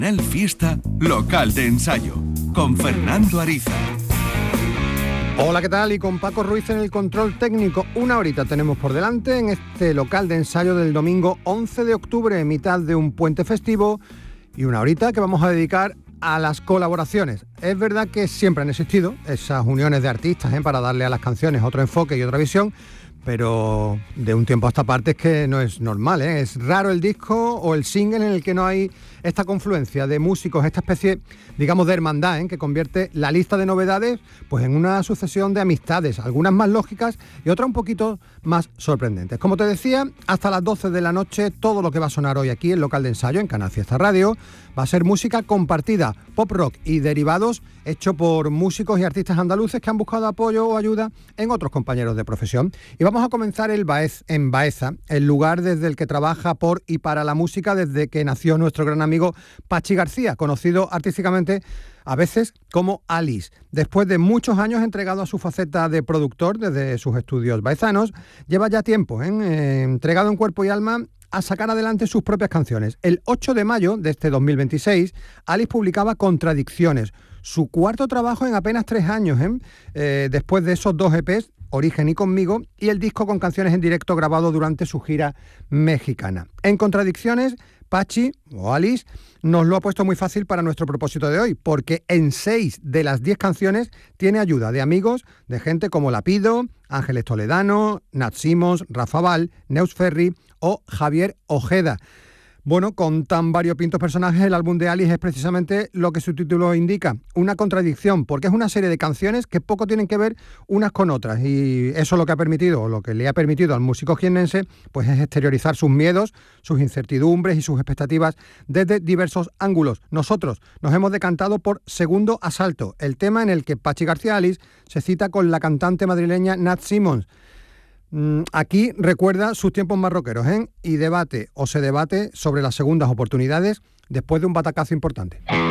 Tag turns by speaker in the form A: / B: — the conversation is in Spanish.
A: El Fiesta Local de Ensayo con Fernando Ariza.
B: Hola, ¿qué tal? Y con Paco Ruiz en el control técnico. Una horita tenemos por delante en este local de ensayo del domingo 11 de octubre, mitad de un puente festivo, y una horita que vamos a dedicar a las colaboraciones. Es verdad que siempre han existido esas uniones de artistas para darle a las canciones otro enfoque y otra visión, pero de un tiempo a esta parte es que no es normal, ¿eh? Es raro el disco o el single en el que no hay esta confluencia de músicos, esta especie, digamos, de hermandad, que convierte la lista de novedades pues en una sucesión de amistades, algunas más lógicas y otras un poquito más sorprendentes. Como te decía, hasta las 12 de la noche todo lo que va a sonar hoy aquí en Local de Ensayo, en Canal Fiesta Radio, va a ser música compartida, pop rock y derivados, hecho por músicos y artistas andaluces que han buscado apoyo o ayuda en otros compañeros de profesión. Y vamos a comenzar en Baeza, el lugar desde el que trabaja por y para la música desde que nació nuestro gran amigo Pachi García, conocido artísticamente a veces como Alice. Después de muchos años entregado a su faceta de productor desde sus estudios baezanos, lleva ya tiempo entregado en cuerpo y alma a sacar adelante sus propias canciones. El 8 de mayo de este 2026, Alice publicaba Contradicciones, su cuarto trabajo en apenas 3 años, después de esos 2 EPs, Origen y Conmigo, y el disco con canciones en directo grabado durante su gira mexicana. En Contradicciones, Pachi, o Alice, nos lo ha puesto muy fácil para nuestro propósito de hoy, porque en 6 de las 10 canciones tiene ayuda de amigos, de gente como Lapido, Ángeles Toledano, Nat Simons, Rafa Val, Neus Ferry o Javier Ojeda. Bueno, con tan variopintos personajes, el álbum de Alice es precisamente lo que su título indica, una contradicción, porque es una serie de canciones que poco tienen que ver unas con otras, y eso lo que ha permitido, o lo que le ha permitido al músico jiennense, pues es exteriorizar sus miedos, sus incertidumbres y sus expectativas desde diversos ángulos. Nosotros nos hemos decantado por Segundo Asalto, el tema en el que Pachi García Alice se cita con la cantante madrileña Nat Simons. Aquí recuerda sus tiempos más rockeros, y se debate sobre las segundas oportunidades después de un batacazo importante.